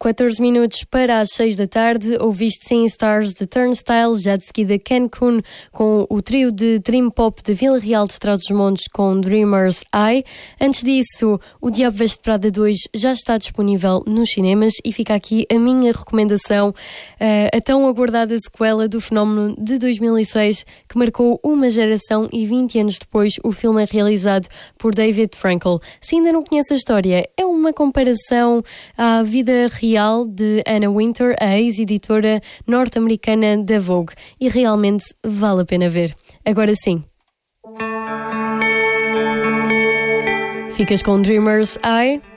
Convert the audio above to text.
14 minutos para as 6 da tarde, ouviste Seeing Stars de Turnstile, já de seguida Cancun com o trio de Dream Pop de Vila Real de Trás-os-Montes com Dreamer's Eye. Antes disso, o Diabo Veste Prada 2 já está disponível nos cinemas e fica aqui a minha recomendação, a tão aguardada sequela do Fenómeno de 2006 que marcou uma geração e 20 anos depois o filme é realizado por David Frankel. Se ainda não conhece a história, é uma comparação à vida real de Anna Wintour, a ex-editora norte-americana da Vogue, e realmente vale a pena ver. Agora sim, ficas com Dreamer's Eye.